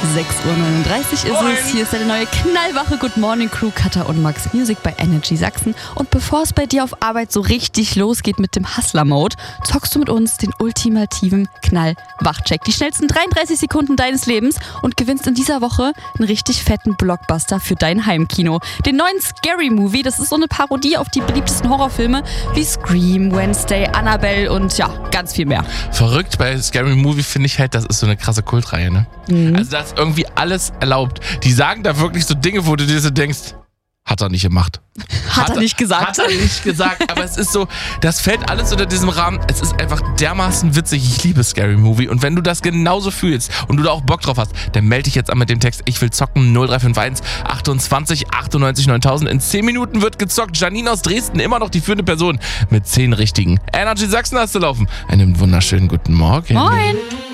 6:39 Uhr ist es. Hier ist deine neue knallwache Good Morning Crew, Katha und Max Music bei Energy Sachsen. Und bevor es bei dir auf Arbeit so richtig losgeht mit dem Hustler-Mode, zockst du mit uns den ultimativen Knall-Wach-Check. Die schnellsten 33 Sekunden deines Lebens und gewinnst in dieser Woche einen richtig fetten Blockbuster für dein Heimkino. Den neuen Scary Movie, das ist so eine Parodie auf die beliebtesten Horrorfilme wie Scream, Wednesday, Annabelle und ja, ganz viel mehr. Verrückt bei Scary Movie finde ich halt, das ist so eine krasse Kultreihe, ne? Also da ist irgendwie alles erlaubt. Die sagen da wirklich so Dinge, wo du dir so denkst, hat er nicht gemacht. Hat er nicht gesagt. Hat er nicht gesagt, aber es ist so, das fällt alles unter diesem Rahmen. Es ist einfach dermaßen witzig. Ich liebe Scary Movie. Und wenn du das genauso fühlst und du da auch Bock drauf hast, dann melde dich jetzt an mit dem Text, ich will zocken, 0351 28 98 9000. In 10 Minuten wird gezockt. Janine aus Dresden, immer noch die führende Person mit 10 richtigen. Energy Sachsen hast du laufen. Einen wunderschönen guten Morgen. Moin.